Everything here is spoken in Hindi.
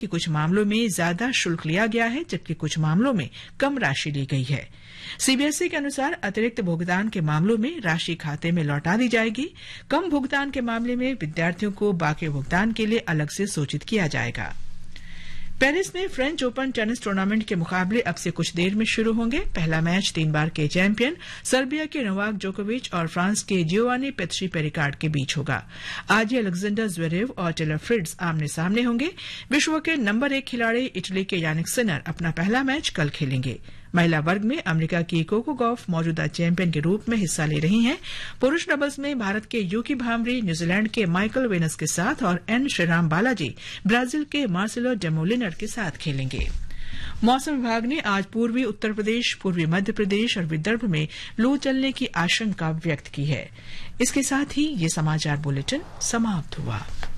कि कुछ मामलों में ज्यादा शुल्क लिया गया है जबकि कुछ मामलों में कम राशि ली गई है। सीबीएसई के अनुसार अतिरिक्त भुगतान के मामलों में राशि खाते में लौटा दी जाएगी। कम भुगतान के मामले में विद्यार्थियों को बाकी भुगतान के लिए अलग से सूचित किया जाएगा। पेरिस में फ्रेंच ओपन टेनिस टूर्नामेंट के मुकाबले अब से कुछ देर में शुरू होंगे। पहला मैच 3 बार के चैंपियन सर्बिया के नोवाक जोकोविच और फ्रांस के जियोवानी पेत्री पेरिकार्ड के बीच होगा। आज ही अलेक्जेंडर ज़्वेरेव और टेलर फ्रिट्ज आमने सामने होंगे। विश्व के नंबर 1 खिलाड़ी इटली के यानिक सिनर अपना पहला मैच कल खेलेंगे। महिला वर्ग में अमेरिका की कोको गॉफ मौजूदा चैंपियन के रूप में हिस्सा ले रही हैं। पुरुष डबल्स में भारत के यूकी भामरी न्यूजीलैंड के माइकल वेनस के साथ और एन श्रीराम बालाजी ब्राजील के मार्सेलो डेमोलिनर के साथ खेलेंगे। मौसम विभाग ने आज पूर्वी उत्तर प्रदेश, पूर्वी मध्य प्रदेश और विदर्भ में लू चलने की आशंका व्यक्त की है। इसके साथ ही ये समाचार बुलेटिन समाप्त हुआ।